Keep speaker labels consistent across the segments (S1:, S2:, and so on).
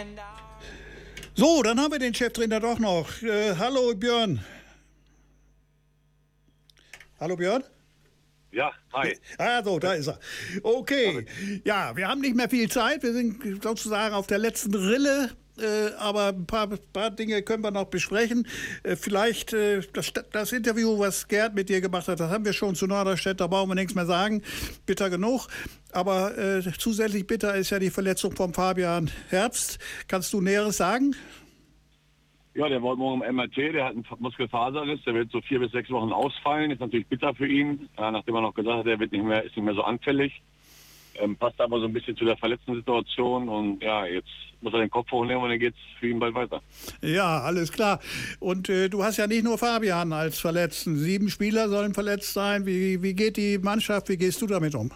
S1: So, dann haben wir den Cheftrainer doch noch. Hallo Björn. Hallo Björn?
S2: Ja, hi.
S1: So, da ist er. Okay, ja, wir haben nicht mehr viel Zeit. Wir sind sozusagen auf der letzten Rille. Aber ein paar Dinge können wir noch besprechen. Vielleicht das Interview, was Gerd mit dir gemacht hat, das haben wir schon zu Norderstedt, da brauchen wir nichts mehr sagen. Bitter genug. Aber zusätzlich bitter ist ja die Verletzung von Fabian Herbst. Kannst du Näheres sagen?
S2: Ja, der wollte morgen im MRT, der hat einen Muskelfaserriss, der wird so 4 bis 6 Wochen ausfallen. Ist natürlich bitter für ihn, nachdem er noch gesagt hat, er ist nicht mehr so anfällig. Passt aber so ein bisschen zu der verletzten Situation und ja, jetzt muss er den Kopf hochnehmen und dann geht's für ihn bald weiter.
S1: Ja, alles klar. Und du hast ja nicht nur Fabian als Verletzten. 7 Spieler sollen verletzt sein. Wie geht die Mannschaft? Wie gehst du damit um?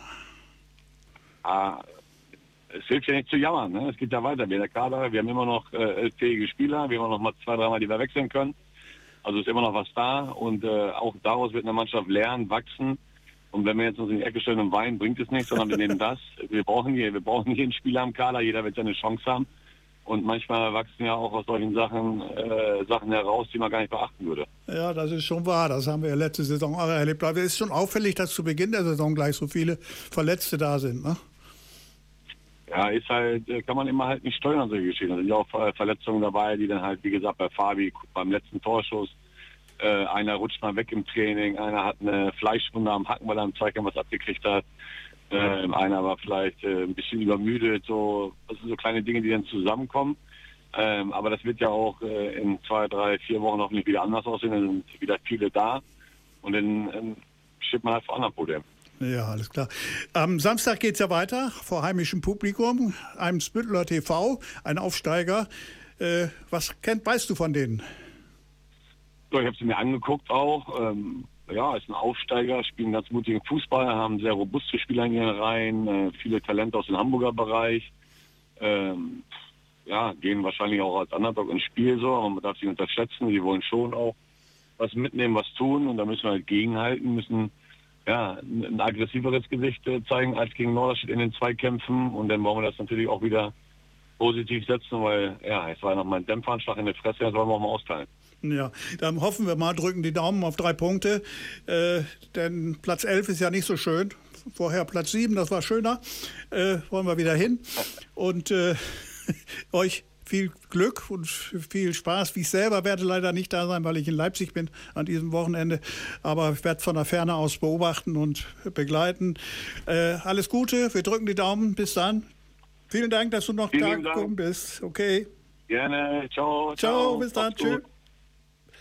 S2: Es hilft ja nicht zu jammern, ne? Es geht ja weiter. Wir haben immer noch fähige Spieler. Wir haben noch mal 2-3 Mal, die wir wechseln können. Also ist immer noch was da und auch daraus wird eine Mannschaft lernen, wachsen. Und wenn wir jetzt uns in die Ecke stellen und weinen, bringt es nichts, sondern wir nehmen das. Wir brauchen jeden Spieler im Kader, jeder wird seine Chance haben. Und manchmal wachsen ja auch aus solchen Sachen heraus, die man gar nicht beachten würde. Ja, das ist schon wahr. Das haben wir ja letzte Saison auch erlebt. Aber es ist schon auffällig, dass zu Beginn der Saison gleich so viele Verletzte da sind, ne? Ja, ist halt, kann man immer halt nicht steuern, solche Geschichten. Da sind ja auch Verletzungen dabei, die dann halt, wie gesagt, bei Fabi beim letzten Torschuss, einer rutscht mal weg im Training, einer hat eine Fleischwunde am Hacken, weil er im Zweikampf was abgekriegt hat. Einer war vielleicht ein bisschen übermüdet, so, das sind so kleine Dinge, die dann zusammenkommen. Aber das wird ja auch in 2, 3, 4 Wochen hoffentlich wieder anders aussehen, dann sind wieder viele da und dann steht man halt vor anderen Problemen. Ja, alles klar. Am Samstag geht es ja weiter vor heimischem Publikum, einem Spüttler TV, ein Aufsteiger. Weißt du von denen? So, ich habe sie mir angeguckt auch. Ist ein Aufsteiger, spielen ganz mutigen Fußball, haben sehr robuste Spieler in ihren Reihen, viele Talente aus dem Hamburger Bereich. Gehen wahrscheinlich auch als Underdog ins Spiel so, aber man darf sie unterschätzen. Die wollen schon auch was mitnehmen, was tun und da müssen wir halt gegenhalten, müssen ein aggressiveres Gesicht zeigen als gegen Norderstedt in den Zweikämpfen und dann wollen wir das natürlich auch wieder positiv setzen, weil es war noch mal ein Dämpferanschlag in der Fresse, das wollen wir auch mal austeilen. Ja, dann hoffen wir mal, drücken die Daumen auf 3 Punkte, denn Platz 11 ist ja nicht so schön. Vorher Platz 7, das war schöner, wollen wir wieder hin und euch viel Glück und viel Spaß. Ich selber werde leider nicht da sein, weil ich in Leipzig bin an diesem Wochenende. Aber ich werde von der Ferne aus beobachten und begleiten. Alles Gute, wir drücken die Daumen. Bis dann. Vielen Dank, dass du noch da gekommen bist. Okay. Gerne. Ciao. Ciao,
S1: bis dann. Tschüss.